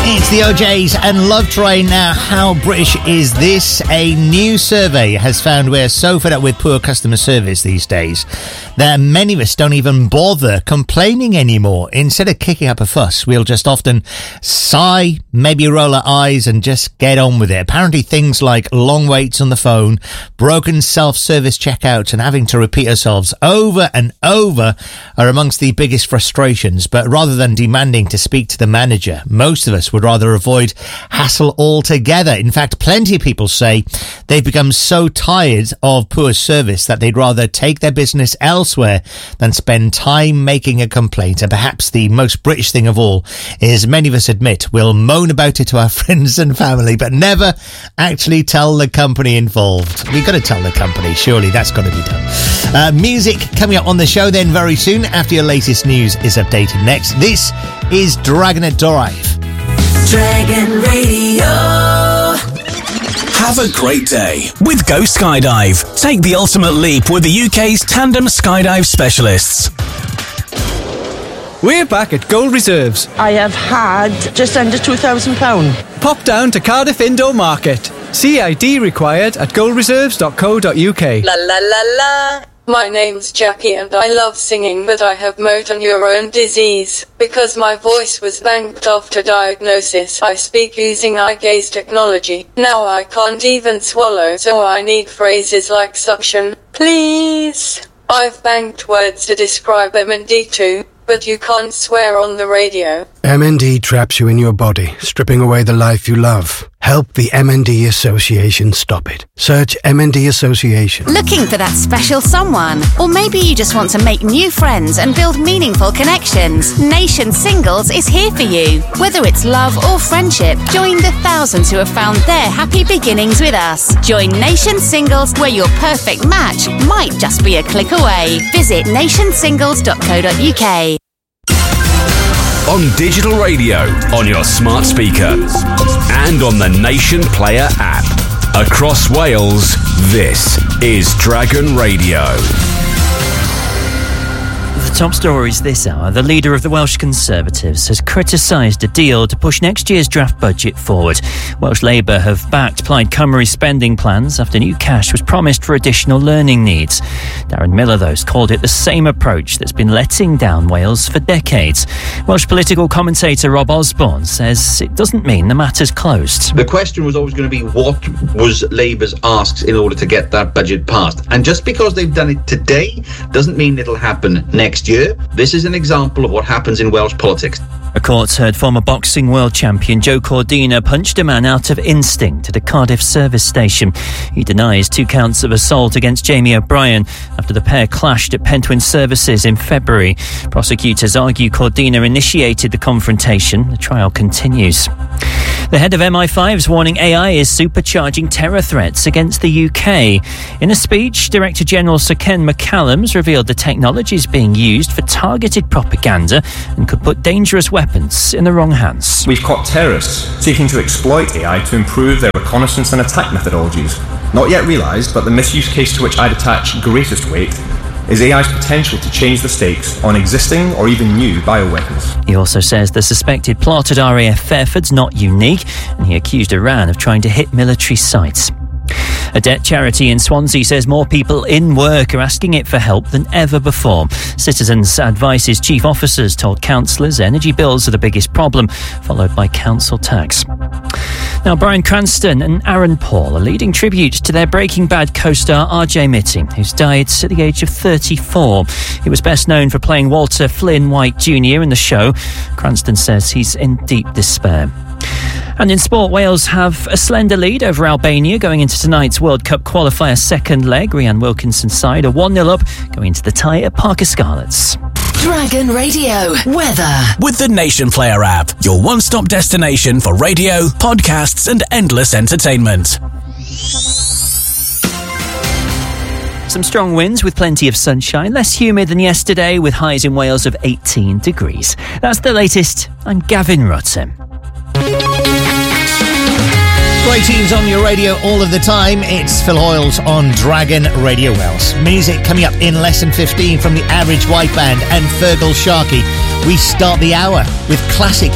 It's the OJs and Love Train. Now, how British is this? A new survey has found we're so fed up with poor customer service these days that many of us don't even bother complaining anymore. Instead of kicking up a fuss, we'll just often sigh, maybe roll our eyes and just get on with it. Apparently things like long waits on the phone, broken self-service checkouts and having to repeat ourselves over and over are amongst the biggest frustrations. But rather than demanding to speak to the manager, most of us would rather avoid hassle altogether. In fact, plenty of people say they've become so tired of poor service that they'd rather take their business elsewhere than spend time making a complaint. And perhaps the most British thing of all is many of us admit we'll moan about it to our friends and family, but never actually tell the company involved. We've got to tell the company, surely that's got to be done. Music coming up on the show then very soon after your latest news is updated next. This is Dragon at Drive. Dragon Radio. Have a great day with Go Skydive. Take the ultimate leap with the UK's tandem skydive specialists. We're back at Gold Reserves. I have had just under £2,000. Pop down to Cardiff Indoor Market. CID required at goldreserves.co.uk. La la la la. My name's Jackie and I love singing, but I have motor neurone disease. Because my voice was banked after diagnosis, I speak using eye gaze technology. Now I can't even swallow, so I need phrases like suction, please. I've banked words to describe MND too, but you can't swear on the radio. MND traps you in your body, stripping away the life you love. Help the MND Association stop it. Search MND Association. Looking for that special someone? Or maybe you just want to make new friends and build meaningful connections. Nation Singles is here for you. Whether it's love or friendship, join the thousands who have found their happy beginnings with us. Join Nation Singles, where your perfect match might just be a click away. Visit nationsingles.co.uk. On digital radio, on your smart speaker, and on the Nation Player app. Across Wales, this is Dragon Radio. The top stories this hour. The leader of the Welsh Conservatives has criticised a deal to push next year's draft budget forward. Welsh Labour have backed Plaid Cymru's spending plans after new cash was promised for additional learning needs. Darren Miller, though, has called it the same approach that's been letting down Wales for decades. Welsh political commentator Rob Osborne says it doesn't mean the matter's closed. The question was always going to be what was Labour's asks in order to get that budget passed. And just because they've done it today doesn't mean it'll happen next year. This is an example of what happens in Welsh politics. A court heard former boxing world champion Joe Cordina punched a man out of instinct at a Cardiff service station. He denies 2 counts of assault against Jamie O'Brien after the pair clashed at Pentwyn Services in February. Prosecutors argue Cordina initiated the confrontation. The trial continues. The head of MI5 is warning AI is supercharging terror threats against the UK. In a speech, Director General Sir Ken McCallum's revealed the technology is being used for targeted propaganda and could put dangerous weapons in the wrong hands. We've caught terrorists seeking to exploit AI to improve their reconnaissance and attack methodologies. Not yet realised, but the misuse case to which I'd attach greatest weight is AI's potential to change the stakes on existing or even new bioweapons. He also says the suspected plot at RAF Fairford's not unique, and he accused Iran of trying to hit military sites. A debt charity in Swansea says more people in work are asking it for help than ever before. Citizens Advice's chief officers told councillors energy bills are the biggest problem, followed by council tax. Now, Bryan Cranston and Aaron Paul are leading tribute to their Breaking Bad co-star RJ Mitty, who's died at the age of 34. He was best known for playing Walter Flynn White Jr. in the show. Cranston says he's in deep despair. And in sport, Wales have a slender lead over Albania going into tonight's World Cup qualifier second leg. Rhian Wilkinson's side are 1-0 up going into the tie at Parker Scarlets. Dragon Radio weather. With the Nation Player app, your one-stop destination for radio, podcasts and endless entertainment. Some strong winds with plenty of sunshine, less humid than yesterday with highs in Wales of 18 degrees. That's the latest. I'm Gavin Rutten. Great tunes on your radio all of the time. It's Phil Hoyles on Dragon Radio Wales. Music coming up in less than 15 from the Average White Band and Fergal Sharkey. We start the hour with classic